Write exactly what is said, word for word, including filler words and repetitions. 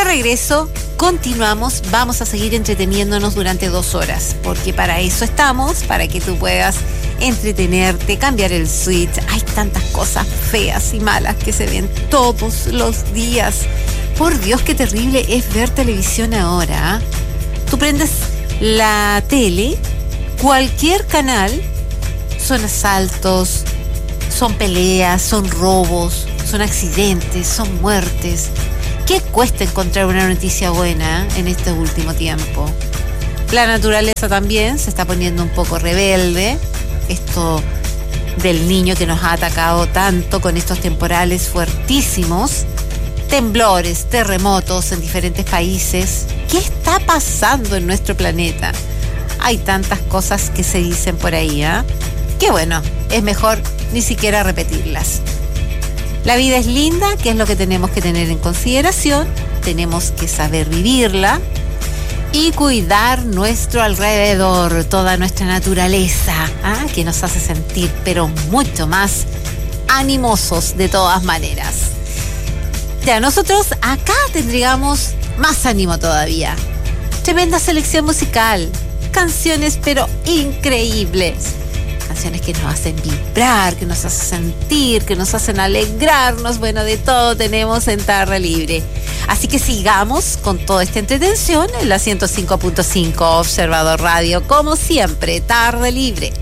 De regreso, continuamos, vamos a seguir entreteniéndonos durante dos horas, porque para eso estamos, para que tú puedas entretenerte, cambiar el switch. Hay tantas cosas feas y malas que se ven todos los días. Por Dios, qué terrible es ver televisión ahora. Tú prendes la tele, cualquier canal, son asaltos, son peleas, son robos, son accidentes, son muertes. ¿Qué cuesta encontrar una noticia buena en este último tiempo? La naturaleza también se está poniendo un poco rebelde. Esto del niño que nos ha atacado tanto con estos temporales fuertísimos, temblores, terremotos en diferentes países. ¿Qué está pasando en nuestro planeta? Hay tantas cosas que se dicen por ahí, ¿eh? Que bueno, es mejor ni siquiera repetirlas. La vida es linda, que es lo que tenemos que tener en consideración. Tenemos que saber vivirla y cuidar nuestro alrededor, toda nuestra naturaleza, ¿ah? Que nos hace sentir, pero mucho más animosos de todas maneras. Ya, nosotros acá tendríamos más ánimo todavía. Tremenda selección musical, canciones pero increíbles. Canciones que nos hacen vibrar, que nos hacen sentir, que nos hacen alegrarnos. Bueno, de todo tenemos en Tarde Libre. Así que sigamos con toda esta entretención en la ciento cinco punto cinco Observador Radio. Como siempre, Tarde Libre.